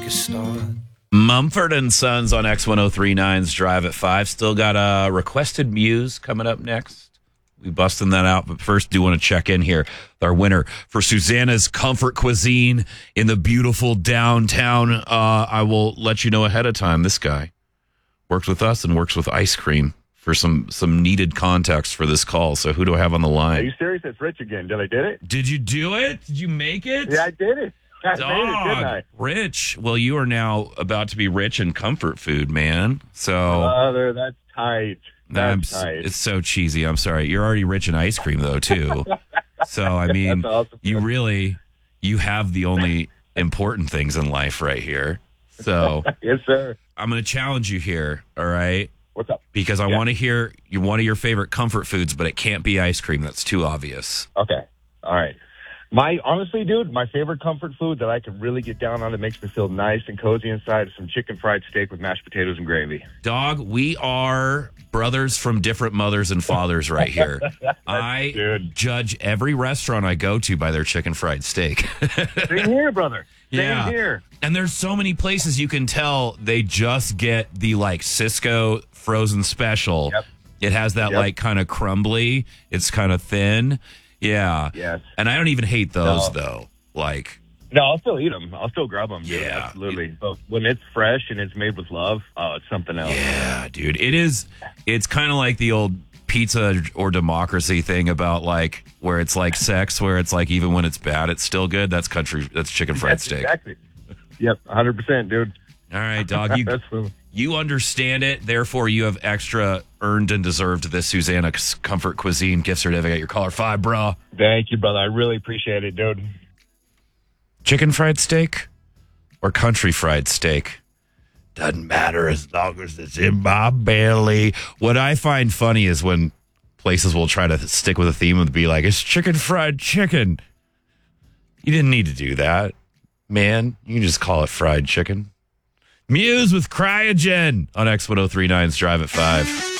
you start. Mumford and Sons on X1039's Drive at 5. Still got a requested Muse coming up next. We busting that out, but first do want to check in here with our winner for Susanna's Comfort Cuisine in the beautiful downtown. I will let you know ahead of time. This guy works with us and works with ice cream for some needed context for this call. So who do I have on the line? Are you serious? It's Rich again. Did I did it? Did you do it? Did you make it? Yeah, I did it. I made it, didn't I? Rich. Well, you are now about to be rich in comfort food, man. So Brother, that's tight. That's tight. It's so cheesy. I'm sorry. You're already rich in ice cream, though, too. So, I mean, awesome. you have the only important things in life right here. So Yes, sir. I'm going to challenge you here, all right? What's up? Because I want to hear one of your favorite comfort foods, but it can't be ice cream. That's too obvious. Okay. All right. Honestly, dude, my favorite comfort food that I can really get down on that makes me feel nice and cozy inside is some chicken fried steak with mashed potatoes and gravy. Dog, we are brothers from different mothers and fathers right here. I judge every restaurant I go to by their chicken fried steak. Same here, brother. Same here. And there's so many places you can tell they just get the like Cisco frozen special. Yep. It has that like kind of crumbly. It's kind of thin. Yeah. Yes. And I don't even hate those though. Like, no, I'll still eat them. I'll still grab them. Yeah. Dude, absolutely. But when it's fresh and it's made with love, oh, it's something else. Yeah, dude. It's kind of like the old pizza or democracy thing about like where it's like sex, where it's like even when it's bad, it's still good. That's chicken fried steak. Exactly. Yep. 100%, dude. All right, dog. You understand it. Therefore, you have extra earned and deserved this Susanna Comfort Cuisine gift certificate. Your caller 5, bro. Thank you, brother. I really appreciate it, dude. Chicken fried steak or country fried steak? Doesn't matter as long as it's in my belly. What I find funny is when places will try to stick with a theme and be like, it's chicken fried chicken. You didn't need to do that, man. You can just call it fried chicken. Muse with Cryogen on X1039's Drive at 5.